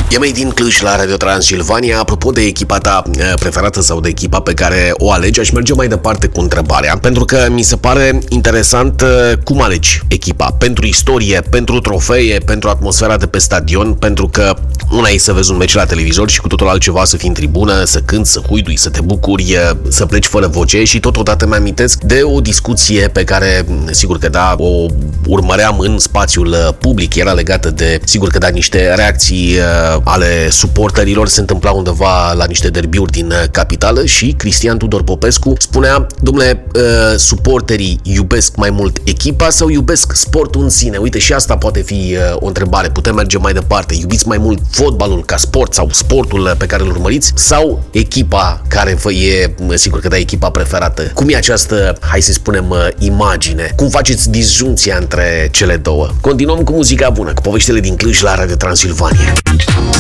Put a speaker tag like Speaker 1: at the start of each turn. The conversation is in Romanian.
Speaker 1: E mai din Cluj la Radio Transilvania. Apropo de echipa ta preferată sau de echipa pe care o alegi, aș merge mai departe cu întrebarea, pentru că mi se pare interesant cum alegi echipa. Pentru istorie, pentru trofee, pentru atmosfera de pe stadion, pentru că una e să vezi un meci la televizor și cu totul altceva să fii în tribună, să cânti, să huidui, să te bucuri, să pleci fără voce. Și totodată mi-amintesc de o discuție pe care, sigur că da, o urmăream în spațiul public. Era legată de, sigur că da, niște reacții ale suporterilor. Se întâmpla undeva la niște derbiuri din capitală și Cristian Tudor Popescu spunea: dom'le, suporterii iubesc mai mult echipa sau iubesc sportul în sine? Uite, și asta poate fi o întrebare. Putem merge mai departe. Iubiți mai mult fotbalul ca sport sau sportul pe care îl urmăriți sau echipa care vă e, sigur că da, echipa preferată? Cum e această, hai să spunem, imagine? Cum faceți disjuncția între cele două? Continuăm cu muzica bună, cu poveștile din Cluj la Radio Transilvania.